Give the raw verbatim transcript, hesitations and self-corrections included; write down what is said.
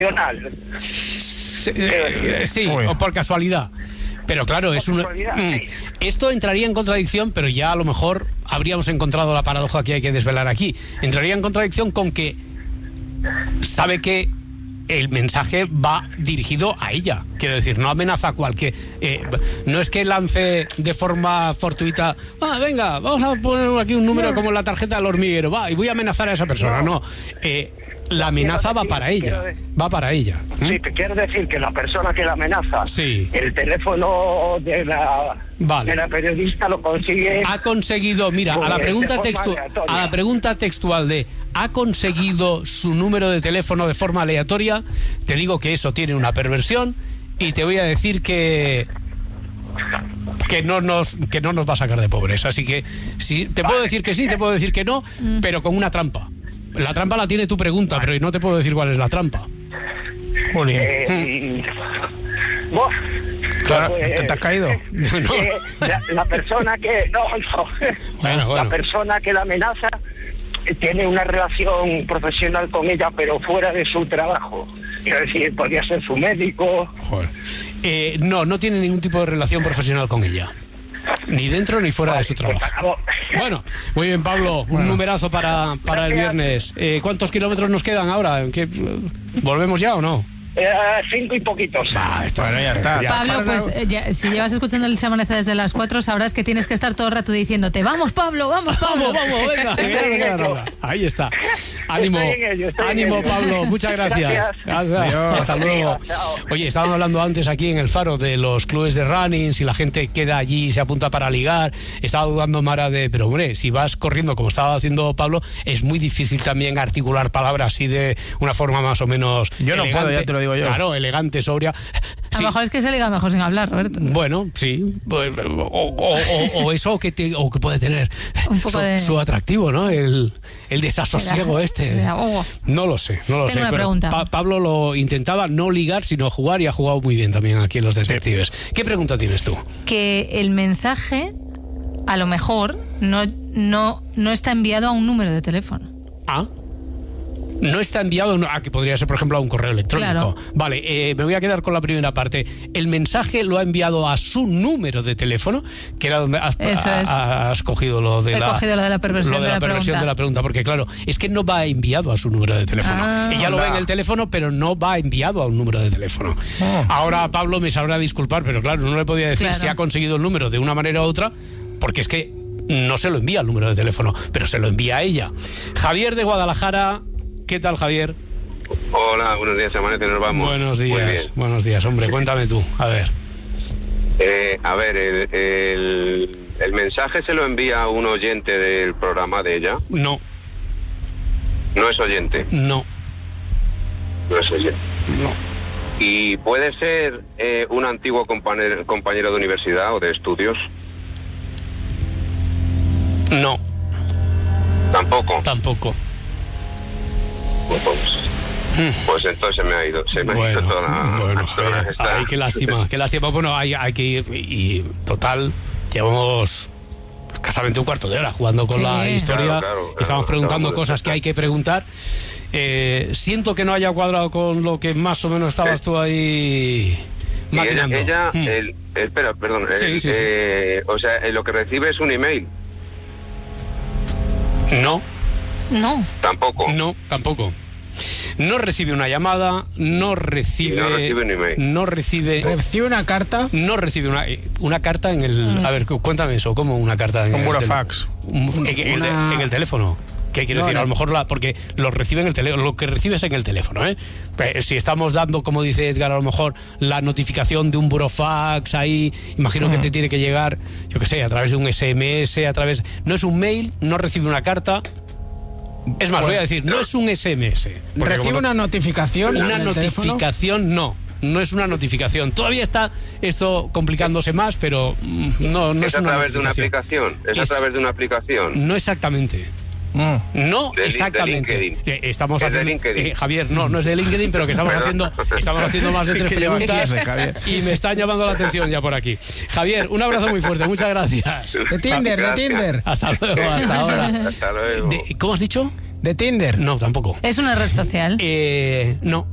Sí, eh, sí o por casualidad. Pero claro, es un, mm, esto entraría en contradicción, pero ya a lo mejor habríamos encontrado la paradoja que hay que desvelar aquí. Entraría en contradicción con que sabe que el mensaje va dirigido a ella. Quiero decir, no amenaza a cualquier... Eh, no es que lance de forma fortuita, ah, venga, vamos a poner aquí un número como en la tarjeta del hormiguero, va, y voy a amenazar a esa persona. No, eh, la amenaza va para ella, va para ella. Sí, te quiero decir que la persona que la amenaza, sí, el teléfono de la, vale, de la periodista lo consigue. Ha conseguido, mira, a la pregunta textual, a la pregunta textual de ¿ha conseguido su número de teléfono de forma aleatoria? Te digo que eso tiene una perversión y te voy a decir que que no nos que no nos va a sacar de pobres. Así que si te puedo decir que sí, te puedo decir que no, pero con una trampa. La trampa la tiene tu pregunta, pero no te puedo decir cuál es la trampa. Julián. Eh, hmm. ¿Vos? Claro, ¿te, te has caído? No. Eh, la, la persona que... No, no. Bueno, bueno. La persona que la amenaza tiene una relación profesional con ella, pero fuera de su trabajo. Quiero decir, podría ser su médico. Joder. Eh, no, no tiene ningún tipo de relación profesional con ella. Ni dentro ni fuera de su trabajo. Bueno, muy bien, Pablo. Un numerazo para, para el viernes. Eh, ¿Cuántos kilómetros nos quedan ahora? ¿Qué, ¿Volvemos ya o no? Eh, cinco y poquitos. Ah, esto bueno, ya está. Ya Pablo, está. pues eh, ya, si llevas escuchando el Se Amanece desde las cuatro, sabrás que tienes que estar todo el rato diciéndote, vamos Pablo, vamos Pablo. Vamos, vamos, venga, venga, venga. Ahí está. Ánimo, ello, ánimo Pablo, muchas gracias. Gracias. Hasta luego. Oye, estábamos hablando antes aquí en El Faro de los clubes de running, si la gente queda allí y se apunta para ligar. Estaba dudando Mara de, pero hombre, si vas corriendo como estaba haciendo Pablo, es muy difícil también articular palabras así de una forma más o menos Yo no elegante. puedo, ya te lo digo yo. Claro, elegante, sobria. A lo mejor es que se liga mejor sin hablar, Roberto. Bueno, sí. O, o, o, o eso que, te, o que puede tener un poco su, de... su atractivo, ¿no? El, el desasosiego de, este. De ahogo. No lo sé, no lo Tengo sé. una Pero pregunta. Pa- Pablo lo intentaba no ligar, sino jugar y ha jugado muy bien también aquí en Los Detectives. Sí. ¿Qué pregunta tienes tú? Que el mensaje, a lo mejor, no, no, no está enviado a un número de teléfono. Ah. No está enviado a que podría ser, por ejemplo, a un correo electrónico. Claro. Vale, eh, me voy a quedar con la primera parte. El mensaje lo ha enviado a su número de teléfono, que era donde has, Eso es. a, has cogido lo de He la, cogido lo de la perversión, lo de de, la la perversión pregunta. de la pregunta, porque claro, es que no va enviado a su número de teléfono. Ah. Ella lo ve en el teléfono, pero no va enviado a un número de teléfono. Oh. Ahora Pablo me sabrá disculpar, pero claro, no le podía decir Claro. si ha conseguido el número de una manera u otra, porque es que no se lo envía al número de teléfono, pero se lo envía a ella. Javier de Guadalajara, ¿qué tal, Javier? Hola, buenos días, Amanece, nos vamos. Buenos días, buenos días, hombre, cuéntame tú, a ver. Eh, a ver, el, el, el mensaje se lo envía a un oyente del programa de ella. No. No es oyente. No. No es oyente. No. ¿Y puede ser eh, un antiguo compañero, compañero de universidad o de estudios? No. Tampoco. Tampoco. Pues, pues entonces se me ha ido, se me bueno, ha ido toda la... Bueno, toda ay, esta... ay, qué lástima, qué lástima. Bueno, hay, hay que ir y, y total, llevamos escasamente un cuarto de hora jugando con sí. la historia. Claro, claro, claro, Estamos preguntando claro, cosas que hay que preguntar. Eh, siento que no haya cuadrado con lo que más o menos estabas eh, tú ahí maquinando. Ella, ella hmm. el, espera, perdón. Sí, el, sí, eh, sí. O sea, lo que recibe es un email. No. No. Tampoco. No, tampoco. No recibe una llamada, no recibe... No recibe un email. No recibe... ¿Recibe una carta? No recibe una, una carta en el... Mm. A ver, cuéntame eso, ¿cómo una carta en un el... Un burofax. En, en, una... en el teléfono. ¿Qué quiero no, decir? No. A lo mejor la, porque lo recibe en el teléfono, lo que recibes en el teléfono, ¿eh? Pero si estamos dando, como dice Edgar, a lo mejor la notificación de un burofax ahí, imagino mm. que te tiene que llegar, yo qué sé, a través de un ese eme ese, a través... No es un mail, no recibe una carta... Es más, voy a decir, no es un ese eme ese. ¿Recibe una notificación? Una notificación, no. No es una notificación. Todavía está esto complicándose más, pero no, no es, es una a través de una aplicación. Es, es a través de una aplicación. No exactamente. Mm. No, de, exactamente. De eh, estamos es haciendo, de eh, Javier, no, no es de LinkedIn, pero que estamos haciendo, estamos haciendo más de tres preguntas y me están llamando la atención ya por aquí. Javier, un abrazo muy fuerte, muchas gracias. De Tinder, gracias. de Tinder. Hasta luego, hasta ahora. Hasta luego. De, ¿Cómo has dicho? De Tinder. No, tampoco. ¿Es una red social? Eh, no.